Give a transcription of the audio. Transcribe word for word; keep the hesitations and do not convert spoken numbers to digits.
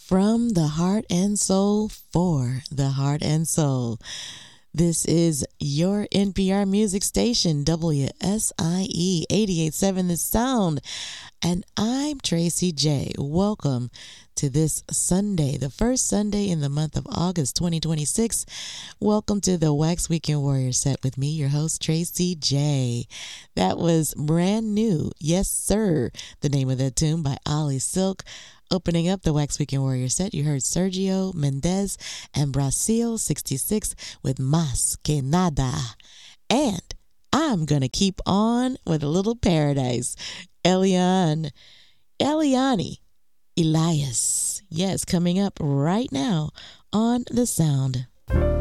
From the heart and soul for the heart and soul. This is your N P R music station, W S I E eighty-eight point seven The Sound. And I'm Tracy J. Welcome to this Sunday, the first Sunday in the month of August twenty twenty-six. Welcome to the Wax Weekend Warrior set with me, your host, Tracy J. That was Brand New, Yes Sir, the name of that tune by Ali Silk. Opening up the Wax Weekend Warrior set, you heard Sergio Mendes and Brasil sixty-six with Mas Que Nada. And I'm going to keep on with a little paradise. Eliane, Eliane, Elias. Yes, coming up right now on The Sound.